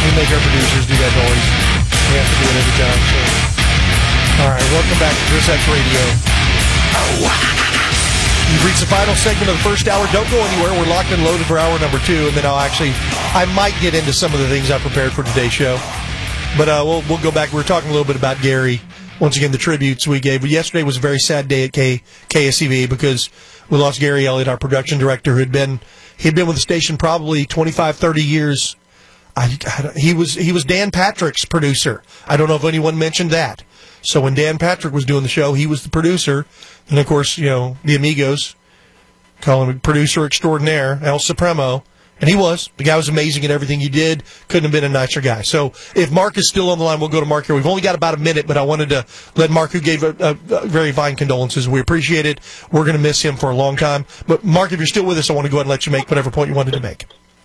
We make our producers do that noise. We have to do it every time. So. All right, welcome back to Chris X Radio. You've reached the final segment of the first hour. Don't go anywhere. We're locked and loaded for hour number 2, and then I might get into some of the things I prepared for today's show. But we'll go back. We were talking a little bit about Gary. Once again, the tributes we gave. But yesterday was a very sad day at KSEV because we lost Gary Elliott, our production director, he'd been with the station probably 25, 30 years. He was Dan Patrick's producer. I don't know if anyone mentioned that. So when Dan Patrick was doing the show, he was the producer. And, of course, the Amigos call him producer extraordinaire, El Supremo. And he was. The guy was amazing at everything he did. Couldn't have been a nicer guy. So if Mark is still on the line, we'll go to Mark here. We've only got about a minute, but I wanted to let Mark, who gave a very fine condolences. We appreciate it. We're going to miss him for a long time. But, Mark, if you're still with us, I want to go ahead and let you make whatever point you wanted to make.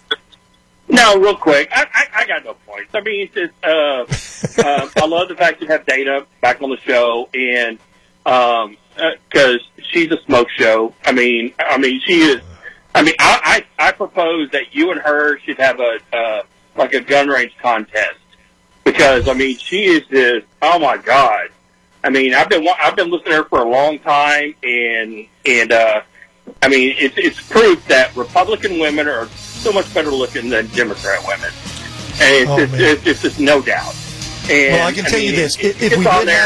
No, real quick. I got no points. I mean, it's just, I love the fact you have Dana back on the show, and because she's a smoke show. I mean, she is. I mean, I propose that you and her should have a gun range contest because I mean she is just, oh my God. I mean I've been listening to her for a long time and I mean it's proof that Republican women are so much better looking than Democrat women, and it's just no doubt. And well, I can tell you this: if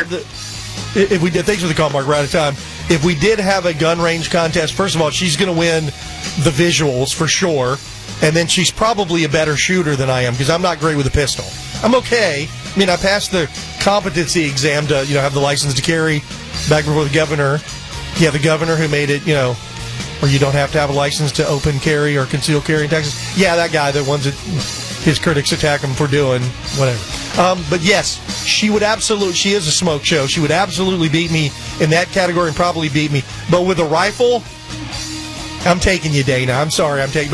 we did, thanks for the call, Mark. We're out of time. If we did have a gun range contest, first of all, she's going to win the visuals for sure, and then she's probably a better shooter than I am because I'm not great with a pistol. I'm okay. I mean, I passed the competency exam to have the license to carry back before the governor. Yeah, the governor who made it, where you don't have to have a license to open carry or conceal carry in Texas. Yeah, that guy, the ones that his critics attack him for doing, whatever. But yes, she is a smoke show. She would absolutely beat me in that category and probably beat me. But with a rifle, I'm taking you, Dana. I'm sorry.